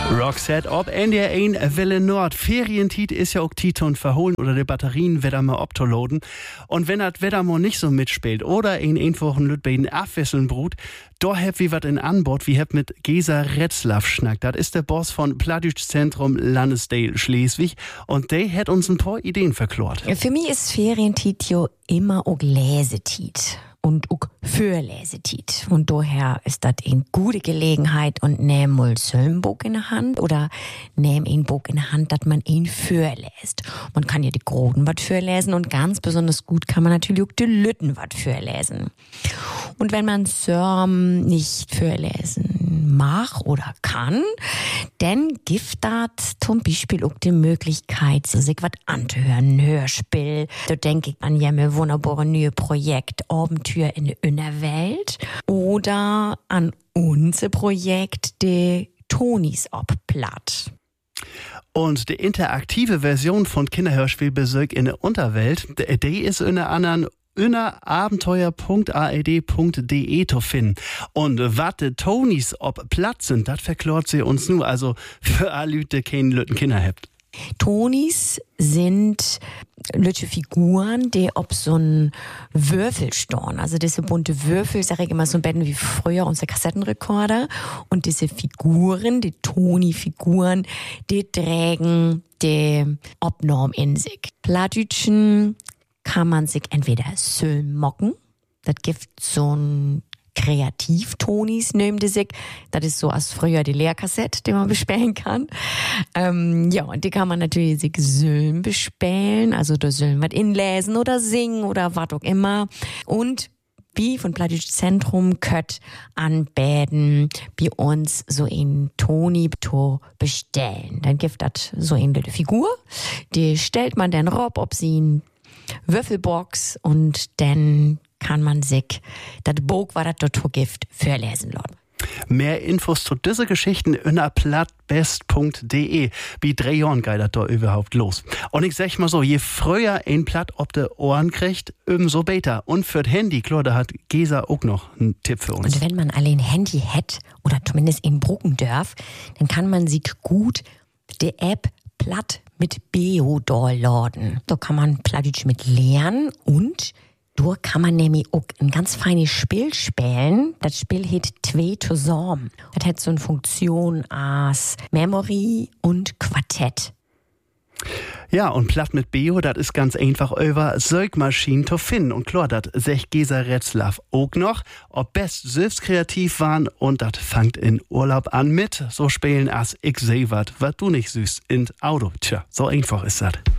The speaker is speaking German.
Roxette ob NDR1 Welle Nord. Ferientiet ist ja auch Titon verholen oder die Batterien wieder mal abzuladen. Und wenn das Wetter mal nicht so mitspielt oder in einfachen Lütbeiden abwechseln brut, da habt wir was in Anbord, wie habt mit Gesa Retzlaff schnackt. Das ist der Boss von Plattdeutsch-Zentrum Landesdale Schleswig und der hat uns ein paar Ideen verklort. Für mich ist Ferientiet jo immer auch Lesetiet. Und auch Fürlesetit. Und daher ist das eine gute Gelegenheit und nehm mal ein Buch in der Hand oder nehm ein Buch in der Hand, dass man ihn fürläst. Man kann ja die Groten was fürlesen und ganz besonders gut kann man natürlich auch die Lütten was fürlesen. Und wenn man Sörm nicht fürlesen mag oder kann, dann gibt das zum Beispiel auch die Möglichkeit, sich was anzuhören, ein Hörspiel. Da denke ich an ja mir wunderbare neue Projekt, Abenteuer in der Innerwelt oder an unser Projekt, die Tonis ob Platt. Und die interaktive Version von Kinderhörspielbesuch in der Unterwelt, die ist in der anderen abenteuer.aed.de zu finden. Und was die Tonis ob Platz sind, das verklort sie uns nur. Also für alle Leute, die keine Lütten Kinder habt. Tonis sind lütsche Figuren, die ob so ein Würfel storn. Also diese bunte Würfel, sag ich immer so ein bisschen wie früher unser Kassettenrekorder. Und diese Figuren, die Toni-Figuren, die tragen die Obnorm in sich. Plattdütschen kann man sich entweder mocken. Das gibt so ein Kreativ-Tonis nehmt sich. Das ist so als früher die Lehrkassette, die man bespähen kann. Ja, und die kann man natürlich sich Sölm bespähen. Also da Sölm was inlesen oder singen oder was auch immer. Und wie von Plattdeutsch-Zentrum könnt anbeten, bei uns so ein Toni to bestellen. Dann gibt das so eine Figur. Die stellt man dann rob, ob sie ein Würfelbox und dann kann man sich das Buch, was das dort gibt, verlesen lassen. Mehr Infos zu dieser Geschichten unter plattbest.de. Wie 3 Jahren geht das da überhaupt los? Und ich sag mal so, je früher ein Platt ob de Ohren kriegt, umso besser. Und für das Handy, klar, da hat Gesa auch noch einen Tipp für uns. Und wenn man alle ein Handy hat oder zumindest in brucken darf, dann kann man sich gut die App Platt mit Beo downloaden. Da kann man Plattdeutsch mit lernen und da kann man nämlich auch ein ganz feines Spiel spielen. Das Spiel heißt Twee zusammen. Das hat so eine Funktion als Memory und Quartett. Ja, und Platt mit Beo, das ist ganz einfach über Sögmaschinen zu finden. Und klar, das sech Gesa Retzlaff auch noch, ob best selbst kreativ waren und das fangt in Urlaub an mit so spielen als ich seh wat du nicht süß in Auto. Tja, so einfach ist das.